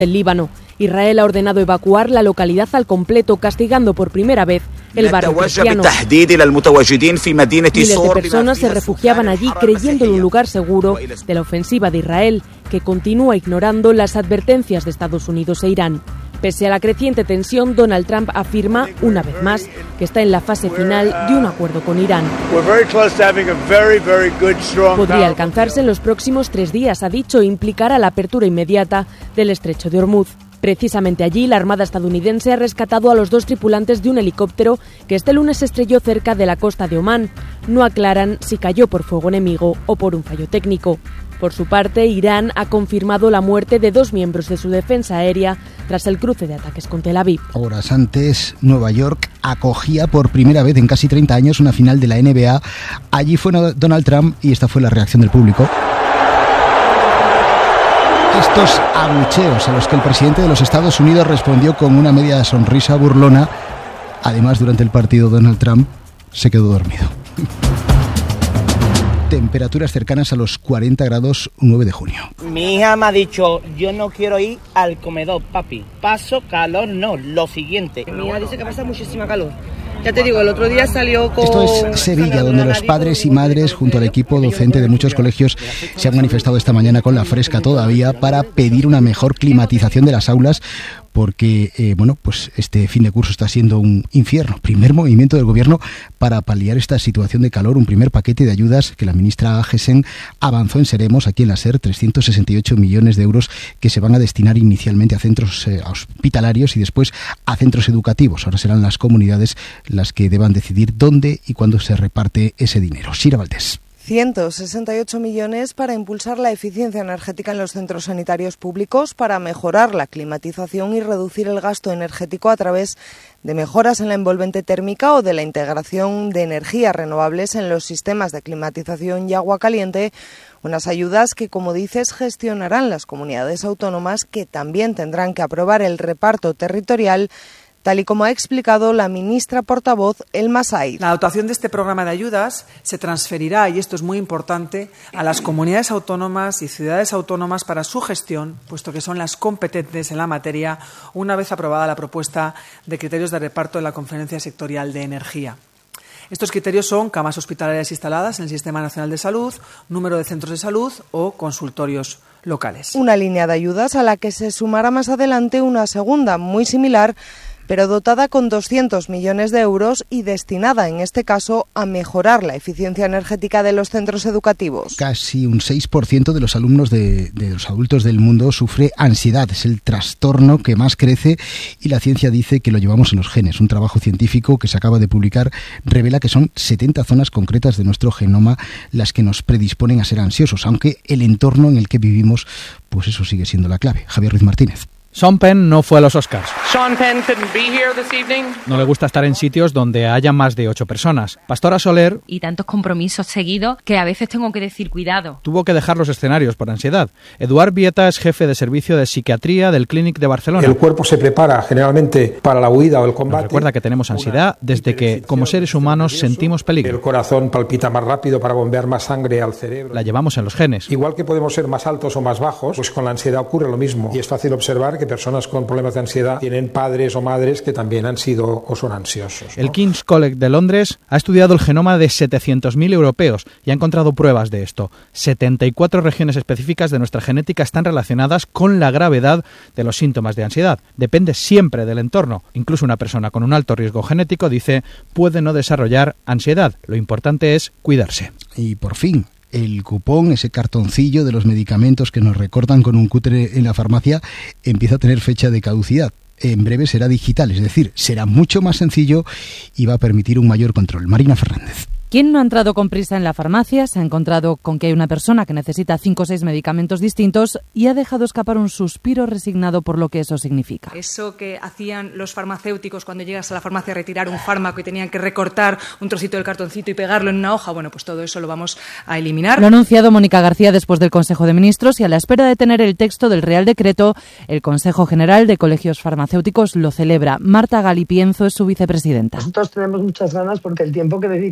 del Líbano. Israel ha ordenado evacuar la localidad al completo, castigando por primera vez el barrio cristiano. Miles de personas se refugiaban allí creyendo en un lugar seguro de la ofensiva de Israel, que continúa ignorando las advertencias de Estados Unidos e Irán. Pese a la creciente tensión, Donald Trump afirma, una vez más, que está en la fase final de un acuerdo con Irán. Podría alcanzarse en los próximos 3 días, ha dicho, e implicará la apertura inmediata del estrecho de Hormuz. Precisamente allí, la Armada estadounidense ha rescatado a los 2 tripulantes de un helicóptero que este lunes estrelló cerca de la costa de Omán. No aclaran si cayó por fuego enemigo o por un fallo técnico. Por su parte, Irán ha confirmado la muerte de 2 miembros de su defensa aérea tras el cruce de ataques con Tel Aviv. Horas antes, Nueva York acogía por primera vez en casi 30 años una final de la NBA. Allí fue Donald Trump y esta fue la reacción del público. Estos abucheos a los que el presidente de los Estados Unidos respondió con una media sonrisa burlona. Además, durante el partido, Donald Trump se quedó dormido. Temperaturas cercanas a los 40 grados 9 de junio. Mi hija me ha dicho, yo no quiero ir al comedor, papi. Paso calor, no, lo siguiente. Mi hija dice que pasa muchísima calor. Ya te digo, el otro día salió con... Esto es Sevilla, donde los padres y madres, junto al equipo docente de muchos colegios, se han manifestado esta mañana con la fresca todavía para pedir una mejor climatización de las aulas, porque pues este fin de curso está siendo un infierno. Primer movimiento del gobierno para paliar esta situación de calor, un primer paquete de ayudas que la ministra Gessen avanzó en Seremos, aquí en la SER, 368 millones de euros que se van a destinar inicialmente a centros hospitalarios y después a centros educativos. Ahora serán las comunidades las que deban decidir dónde y cuándo se reparte ese dinero. Sira Valdés. 168 millones para impulsar la eficiencia energética en los centros sanitarios públicos, para mejorar la climatización y reducir el gasto energético a través de mejoras en la envolvente térmica o de la integración de energías renovables en los sistemas de climatización y agua caliente. Unas ayudas que, como dices, gestionarán las comunidades autónomas, que también tendrán que aprobar el reparto territorial, tal y como ha explicado la ministra portavoz Elma Said. La dotación de este programa de ayudas se transferirá, y esto es muy importante, a las comunidades autónomas y ciudades autónomas para su gestión, puesto que son las competentes en la materia, una vez aprobada la propuesta de criterios de reparto en la Conferencia Sectorial de Energía. Estos criterios son camas hospitalarias instaladas en el Sistema Nacional de Salud, número de centros de salud o consultorios locales. Una línea de ayudas a la que se sumará más adelante una segunda, muy similar, pero dotada con 200 millones de euros y destinada, en este caso, a mejorar la eficiencia energética de los centros educativos. Casi un 6% de los alumnos de los adultos del mundo sufre ansiedad. Es el trastorno que más crece y la ciencia dice que lo llevamos en los genes. Un trabajo científico que se acaba de publicar revela que son 70 zonas concretas de nuestro genoma las que nos predisponen a ser ansiosos, aunque el entorno en el que vivimos, pues eso sigue siendo la clave. Javier Ruiz Martínez. Sean Penn no fue a los Oscars. Sean Penn couldn't be here this evening. No le gusta estar en sitios donde haya más de 8 personas. Pastora Soler... Y tantos compromisos seguidos que a veces tengo que decir cuidado. Tuvo que dejar los escenarios por ansiedad. Eduard Vieta es jefe de servicio de psiquiatría del Clínic de Barcelona. El cuerpo se prepara generalmente para la huida o el combate. Nos recuerda que tenemos ansiedad desde que, como seres humanos, sentimos peligro. El corazón palpita más rápido para bombear más sangre al cerebro. La llevamos en los genes. Igual que podemos ser más altos o más bajos, pues con la ansiedad ocurre lo mismo. Y es fácil observar que personas con problemas de ansiedad tienen padres o madres que también han sido o son ansiosos, ¿no? El King's College de Londres ha estudiado el genoma de 700.000 europeos y ha encontrado pruebas de esto. 74 regiones específicas de nuestra genética están relacionadas con la gravedad de los síntomas de ansiedad. Depende siempre del entorno. Incluso una persona con un alto riesgo genético, dice, puede no desarrollar ansiedad. Lo importante es cuidarse. Y por fin, el cupón, ese cartoncillo de los medicamentos que nos recortan con un cúter en la farmacia, empieza a tener fecha de caducidad. En breve será digital, es decir, será mucho más sencillo y va a permitir un mayor control. Marina Fernández. ¿Quién no ha entrado con prisa en la farmacia? Se ha encontrado con que hay una persona que necesita 5 o 6 medicamentos distintos y ha dejado escapar un suspiro resignado por lo que eso significa. Eso que hacían los farmacéuticos cuando llegas a la farmacia a retirar un fármaco y tenían que recortar un trocito del cartoncito y pegarlo en una hoja, bueno, pues todo eso lo vamos a eliminar. Lo ha anunciado Mónica García después del Consejo de Ministros y a la espera de tener el texto del Real Decreto, el Consejo General de Colegios Farmacéuticos lo celebra. Marta Galipienzo es su vicepresidenta. Nosotros tenemos muchas ganas porque el tiempo que dedicamos a esa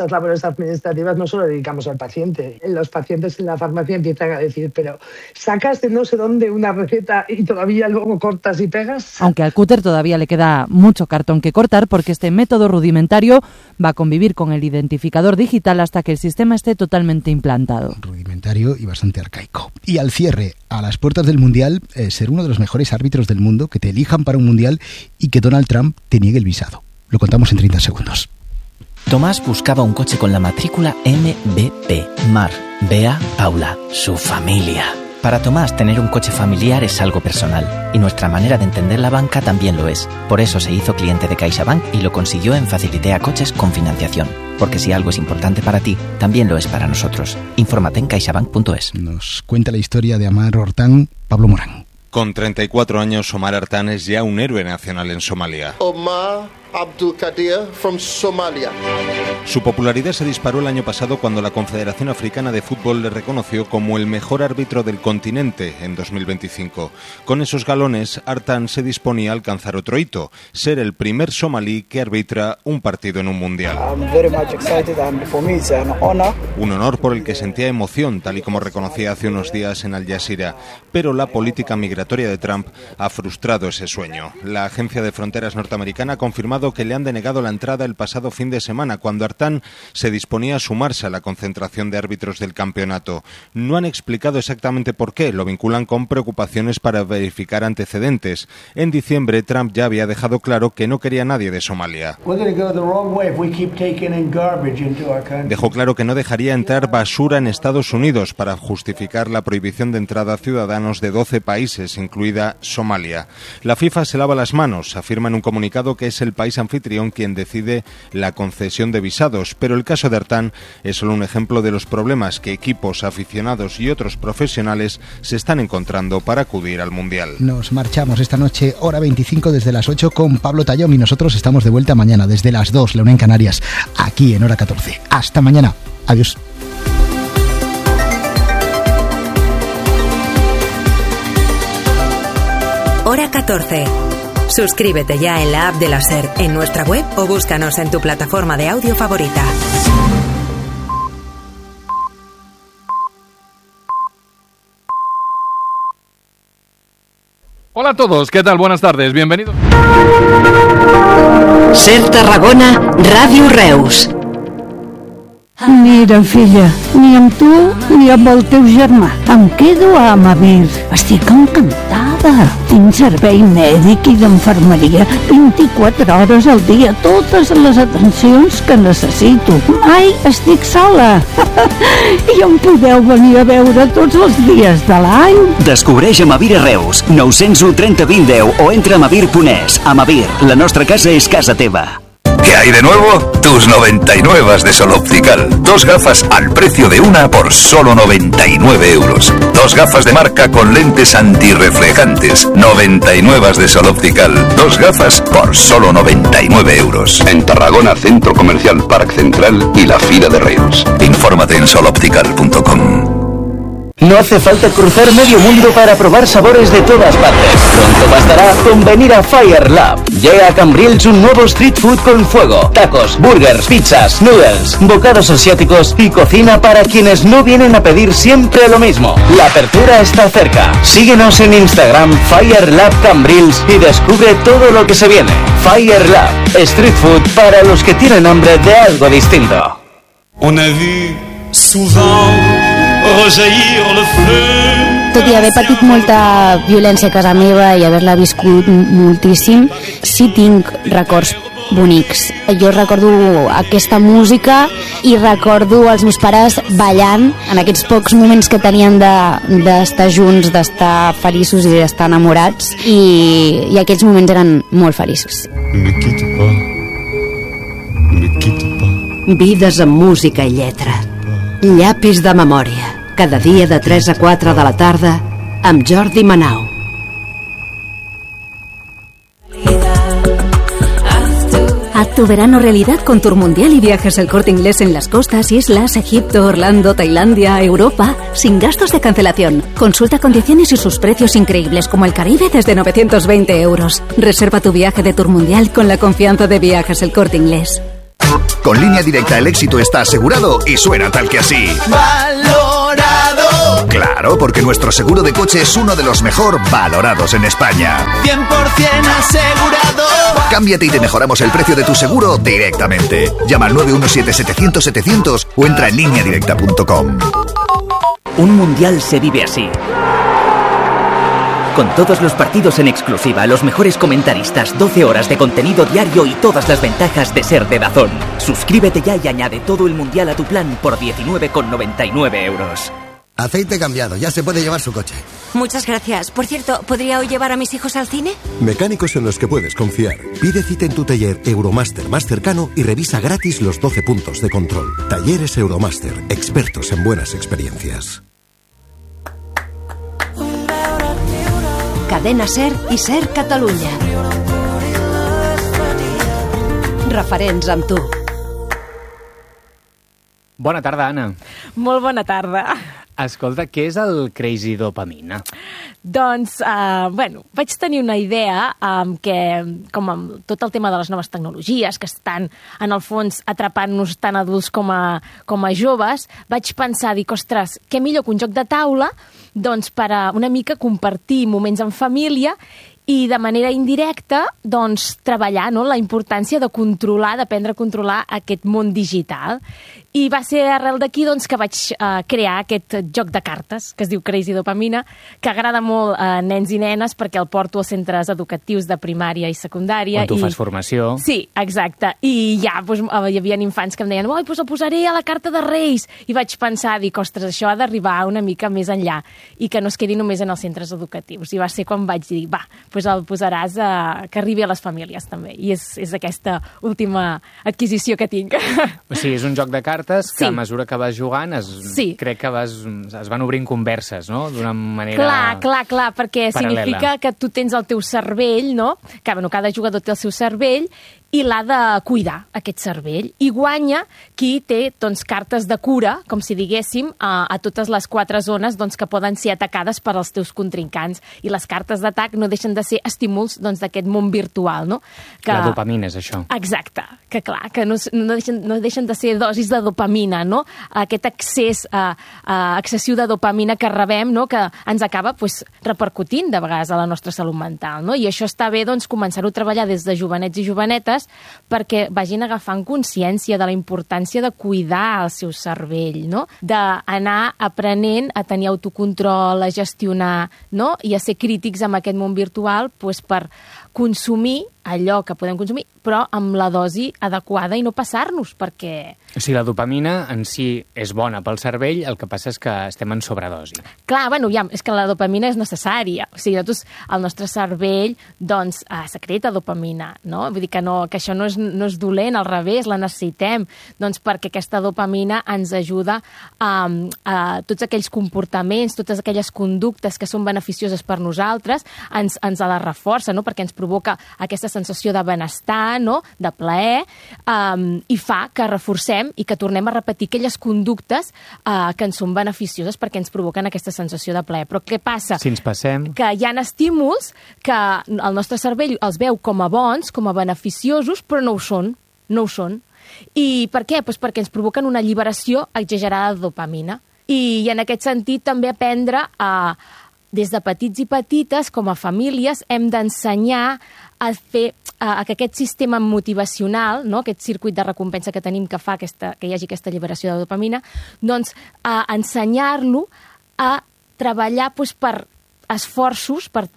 estas labores administrativas no solo dedicamos al paciente. Los pacientes en la farmacia empiezan a decir, pero ¿sacas de no sé dónde una receta y todavía luego cortas y pegas? Aunque al cúter todavía le queda mucho cartón que cortar, porque este método rudimentario va a convivir con el identificador digital hasta que el sistema esté totalmente implantado. Rudimentario y bastante arcaico. Y al cierre, a las puertas del Mundial, ser uno de los mejores árbitros del mundo, que te elijan para un Mundial y que Donald Trump te niegue el visado. Lo contamos en 30 segundos. Tomás buscaba un coche con la matrícula MVP. Mar, Bea, Paula, su familia. Para Tomás, tener un coche familiar es algo personal, y nuestra manera de entender la banca también lo es. Por eso se hizo cliente de CaixaBank y lo consiguió en Facilitea Coches con financiación. Porque si algo es importante para ti, también lo es para nosotros. Infórmate en caixabank.es. Nos cuenta la historia de Amar Hortán, Pablo Morán. Con 34 años, Omar Artán es ya un héroe nacional en Somalia. Omar Abdul Qadir from Somalia. Su popularidad se disparó el año pasado cuando la Confederación Africana de Fútbol le reconoció como el mejor árbitro del continente en 2025. Con esos galones, Artán se disponía a alcanzar otro hito, ser el primer somalí que arbitra un partido en un mundial. Un honor por el que sentía emoción, tal y como reconocía hace unos días en Al Jazeera. Pero la política migratoria de Trump ha frustrado ese sueño. La Agencia de Fronteras norteamericana ha confirmado que le han denegado la entrada el pasado fin de semana, cuando Artán se disponía a sumarse a la concentración de árbitros del campeonato. No han explicado exactamente por qué, lo vinculan con preocupaciones para verificar antecedentes. En diciembre, Trump ya había dejado claro que no quería a nadie de Somalia. Dejó claro que no dejaría entrar basura en Estados Unidos para justificar la prohibición de entrada a ciudadanos de 12 países, incluida Somalia. La FIFA se lava las manos, afirma en un comunicado que es el país anfitrión quien decide la concesión de visados, pero el caso de Artán es solo un ejemplo de los problemas que equipos, aficionados y otros profesionales se están encontrando para acudir al Mundial. Nos marchamos esta noche, hora 25 desde las 8 con Pablo Tallón, y nosotros estamos de vuelta mañana desde las 2, la 1 en Canarias, aquí en hora 14. Hasta mañana. Adiós. Hora 14. Suscríbete ya en la app de la SER, en nuestra web o búscanos en tu plataforma de audio favorita. Hola a todos, ¿qué tal? Buenas tardes, bienvenidos. SER Tarragona, Ràdio Reus. Mira, filla, ni amb tu ni amb el teu germà. Em quedo a Amavir. Estic encantada. Tinc servei mèdic i d'infermeria 24 hores al dia, totes les atencions que necessito. Mai estic sola. I em podeu venir a veure tots els dies de l'any. Descobreix Amavir a Reus. 901 30 20 10 o entra a amavir.es. Amavir, la nostra casa és casa teva. ¿Qué hay de nuevo? Tus 99 de Sol Optical. 2 gafas al precio de una por solo 99 euros. 2 gafas de marca con lentes antirreflejantes. 99 de Sol Optical. 2 gafas por solo 99 euros. En Tarragona, Centro Comercial Parc Central y la Fira de Reus. Infórmate en soloptical.com. No hace falta cruzar medio mundo para probar sabores de todas partes. Pronto bastará con venir a Fire Lab. Llega a Cambrils un nuevo street food con fuego. Tacos, burgers, pizzas, noodles, bocados asiáticos y cocina para quienes no vienen a pedir siempre lo mismo. La apertura está cerca. Síguenos en Instagram, Fire Lab Cambrils, y descubre todo lo que se viene. Fire Lab, street food para los que tienen hambre de algo distinto. On a vu souvent rejaillir le feu. Tot i haver patit molta violència a casa meva i haver-la viscut moltíssim, sí tinc records bonics. Jo recordo aquesta música i recordo els meus pares ballant en aquests pocs moments que tenien d'estar junts, d'estar feliços i d'estar enamorats, i aquests moments eren molt feliços. Vides amb música i lletra. Llapis de memòria. Cada dia de 3 a 4 de la tarda amb Jordi Manau. Haz tu verano realidad con Tour Mundial y Viajes El Corte Inglés en las costas, islas, Egipto, Orlando, Tailandia, Europa, sin gastos de cancelación. Consulta condiciones y sus precios increíbles, como el Caribe desde 920 euros. Reserva tu viaje de Tour Mundial con la confianza de Viajes El Corte Inglés. Con Línea Directa el éxito está asegurado y suena tal que así. ¡Valorado! Claro, porque nuestro seguro de coche es uno de los mejor valorados en España. 100% asegurado. Cámbiate y te mejoramos el precio de tu seguro directamente. Llama al 917-700-700 o entra en lineadirecta.com. Un mundial se vive así. Con todos los partidos en exclusiva, los mejores comentaristas, 12 horas de contenido diario y todas las ventajas de ser de DAZN. Suscríbete ya y añade todo el mundial a tu plan por 19,99 euros. Aceite cambiado, ya se puede llevar su coche. Muchas gracias. Por cierto, ¿podría hoy llevar a mis hijos al cine? Mecánicos en los que puedes confiar. Pide cita en tu taller Euromaster más cercano y revisa gratis los 12 puntos de control. Talleres Euromaster, expertos en buenas experiencias. Cadena SER i SER Catalunya. Referents amb tu. Bona tarda, Anna. Molt bona tarda. Escolta, què és el Crazy Dopamina? Doncs, vaig tenir una idea que, com amb tot el tema de les noves tecnologies, que estan, en el fons, atrapant-nos tant adults com a joves, vaig pensar, ostres, què millor que un joc de taula, doncs, per a una mica compartir moments en família i de manera indirecta, doncs, treballar, no?, la importància de controlar, d'aprendre a controlar aquest món digital. I va ser arrel d'aquí doncs, que vaig crear aquest joc de cartes, que es diu Crazy Dopamina, que agrada molt a nens i nenes perquè el porto als centres educatius de primària i secundària. On tu fas formació. Sí, exacte. I ja doncs, hi havia infants que em deien «Oi, doncs el posaré a la carta de Reis». I vaig pensar, ostres, això ha d'arribar una mica més enllà i que no es quedi només en els centres educatius. I va ser quan vaig dir, doncs el posaràs que arribi a les famílies també. I és aquesta última adquisició que tinc. O sigui, és un joc de cartes que a mesura que vas jugant crec que es van obrint converses, no?, d'una manera Clar, perquè paral·lela. significa que tu tens el teu cervell, no?, que cada jugador té el seu cervell i l'ha de cuidar, aquest cervell. I guanya qui té doncs, cartes de cura, com si diguéssim, a totes les 4 zones doncs, que poden ser atacades per als teus contrincants. I les cartes d'atac no deixen de ser estímuls doncs, d'aquest món virtual, no? La dopamina és això. Exacte, que clar, que no deixen de ser dosis de dopamina, no? Aquest accés excessiu de dopamina que rebem, no?, que ens acaba pues, repercutint de vegades a la nostra salut mental, no? I això està bé doncs, començar-ho a treballar des de jovenets i jovenetes perquè vagin agafant consciència de la importància de cuidar el seu cervell, no? D'anar aprenent a tenir autocontrol, a gestionar, no?, i a ser crítics amb aquest món virtual pues, per consumir allò que podem consumir, però amb la dosi adequada i no passar-nos, perquè... O sigui, la dopamina en si és bona pel cervell, el que passa és que estem en sobredosi. Clar, és que la dopamina és necessària. O sigui, el nostre cervell, doncs, secreta dopamina, no? Vull dir que això no és dolent, al revés, la necessitem, doncs perquè aquesta dopamina ens ajuda a tots aquells comportaments, totes aquelles conductes que són beneficioses per nosaltres, ens la reforça, no?, perquè ens provoca aquesta sensació de benestar, no?, de plaer, i fa que reforcem i que tornem a repetir aquelles conductes que ens són beneficioses perquè ens provoquen aquesta sensació de plaer. Però què passa? Si ens passem... Que hi ha estímuls que el nostre cervell els veu com a bons, com a beneficiosos, però no ho són. No ho són. I per què? Pues perquè ens provoquen una alliberació exagerada de dopamina. I en aquest sentit també aprendre des de petits i petites, com a famílies, hem d'ensenyar a fer que aquest sistema motivacional, no?, aquest circuit de recompensa que tenim que fa que hi hagi aquesta alliberació de dopamina, doncs ensenyar-lo a treballar doncs, per esforços, per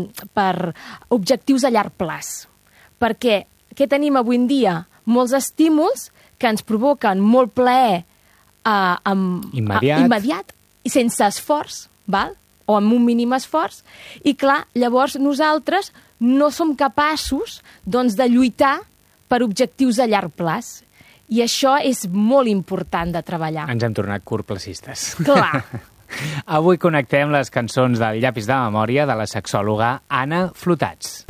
objectius a llarg plaç. Perquè què tenim avui en dia? Molts estímuls que ens provoquen molt plaer immediat i sense esforç, val? O amb un mínim esforç, i clar, llavors nosaltres no som capaços doncs, de lluitar per objectius a llarg plaç. I això és molt important de treballar. Ens hem tornat curtplacistes. Clar. Avui connectem les cançons del Llapis de Memòria de la sexòloga Anna Flotats.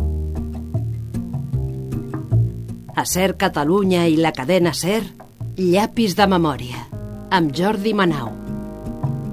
A SER Catalunya i la cadena SER, Llapis de Memòria, amb Jordi Manau.